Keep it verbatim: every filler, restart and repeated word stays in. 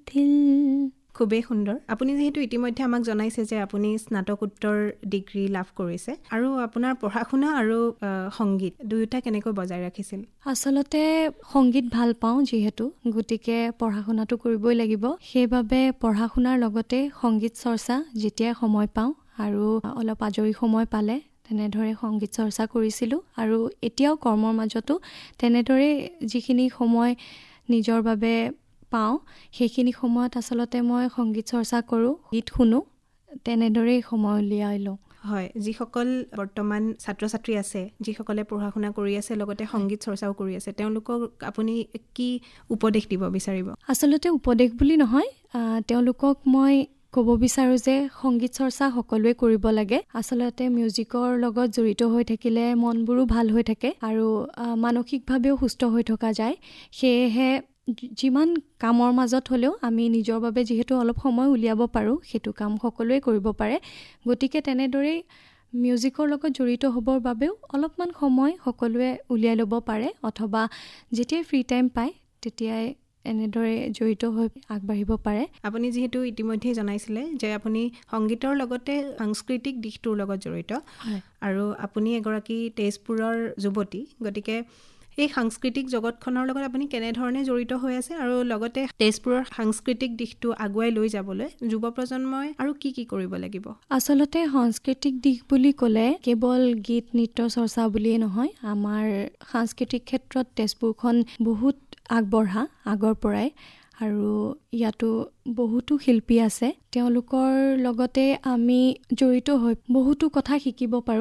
দিল। খুবেই সুন্দৰ। আপুনি যেহেতু ইতিমধ্যে আমাক জনাইছে যে আপুনি স্নাতকোত্তৰ ডিগ্ৰী লাভ কৰিছে আৰু আপোনাৰ পঢ়া শুনা আৰু সংগীত দুয়োটা কেনেকৈ বজাই ৰাখিছিল? আচলতে সংগীত ভাল পাওঁ যিহেতু, গতিকে পঢ়া শুনাটো কৰিবই লাগিব। সেইবাবে পঢ়া শুনাৰ লগতে সংগীত চৰ্চা যেতিয়াই সময় পাওঁ আৰু অলপ আজৰি সময় পালে তেনেদৰে সংগীত চৰ্চা কৰিছিলোঁ আৰু এতিয়াও কৰ্মৰ মাজতো তেনেদৰে যিখিনি সময় নিজৰ বাবে পাওঁ সেইখিনি সময়ত আচলতে মই সংগীত চৰ্চা কৰোঁ, গীত শুনো, তেনেদৰেই সময় উলিয়াই লওঁ। হয়, যিসকল বৰ্তমান ছাত্ৰ ছাত্ৰী আছে, যিসকলে পঢ়া শুনা কৰি আছে লগতে সংগীত চৰ্চাও কৰি আছে, তেওঁলোকক আপুনি কি উপদেশ দিব বিচাৰিব? আচলতে উপদেশ বুলি নহয়, তেওঁলোকক মই ক'ব বিচাৰোঁ যে সংগীত চৰ্চা সকলোৱে কৰিব লাগে। আচলতে মিউজিকৰ লগত জড়িত হৈ থাকিলে মনবোৰো ভাল হৈ থাকে আৰু মানসিকভাৱেও সুস্থ হৈ থকা যায়। সেয়েহে যিমান কামৰ মাজত হ'লেও আমি নিজৰ বাবে যিহেতু অলপ সময় উলিয়াব পাৰোঁ, সেইটো কাম সকলোৱে কৰিব পাৰে। গতিকে তেনেদৰেই মিউজিকৰ লগত জড়িত হ'বৰ বাবেও অলপমান সময় সকলোৱে উলিয়াই ল'ব পাৰে, অথবা যেতিয়াই ফ্ৰী টাইম পায় তেতিয়াই এনেদৰে জড়িত হৈ আগবাঢ়িব পাৰে। আপুনি যিহেতু ইতিমধ্যে জনাইছিলে যে আপুনি সংগীতৰ লগতে সাংস্কৃতিক দিশটোৰ লগত জড়িত, আৰু আপুনি এগৰাকী তেজপুৰৰ যুৱতী, গতিকে এই সাংস্কৃতিক জগতখনৰ লগত আপুনি কেনেধৰণে জড়িত হৈ আছে আৰু লগতে তেজপুৰৰ সাংস্কৃতিক দিশটো আগুৱাই লৈ যাবলৈ যুৱ প্ৰজন্মই আৰু কি কি কৰিব লাগিব? আচলতে সাংস্কৃতিক দিশ বুলি ক'লে কেৱল গীত নৃত্য চৰ্চা বুলিয়েই নহয়, আমাৰ সাংস্কৃতিক ক্ষেত্ৰত তেজপুৰখন বহুত আগবঢ়া আগৰ পৰাই, আৰু ইয়াতো বহুতো শিল্পী আছে। তেওঁলোকৰ লগতে আমি জড়িত হৈ বহুতো কথা শিকিব পাৰোঁ।